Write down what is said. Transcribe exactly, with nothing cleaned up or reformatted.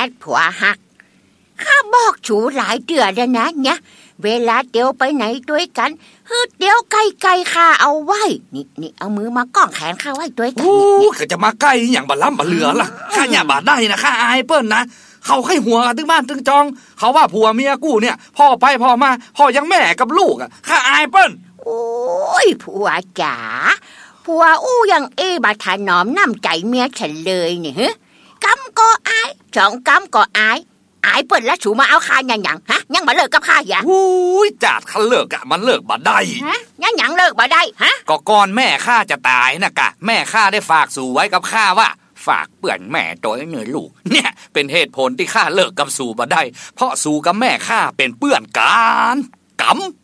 ดผัวหักข้าบอกชูหลายเดือนแล้วนะเนี่ยเวลาเตียวไปไหนด้วยกันเฮ้ยเตียวไกลๆข้าเอาไว้นี่นี่เอามือมาก้องแขนข้าไว้ด้วยกันนี่ก็จะมาใกล้อย่างบะล้ำบะเหลือล่ะข้าอย่าบาดได้นะข้าอายเปิ้นนะเขาให้หัวกันตึงบ้านตึงจองเขาว่าผัวเมียกู้เนี่ยพ่อไปพ่อมาพ่อยังแม่กับลูกอ่ะข้าอายเปิ้นโอ้ยผัวจ๋าผัวอู้ยังเอบาถานอมน้ำใจเมียฉันเลยนี่ฮะกำก็อายสองกำก็อายอายเปิ้นแล้วสูมาเอาข้ายังยังฮะยังมาเลิกกับข้าอย่าโอ้ยจัดคันเลิกอะมันเลิกบ่ได้ฮะยังยังเลิกบ่ได้ฮะก็ก่อนแม่ข้าจะตายน่ะกะแม่ข้าได้ฝากสู่ไว้กับข้าว่าฝากเปื่อนแม่ตัวเนื้อลูกเนี่ยเป็นเหตุผลที่ข้าเลิกกับสู่บ่ได้เพราะสู่กับแม่ข้าเป็นเปื่อนกันกำ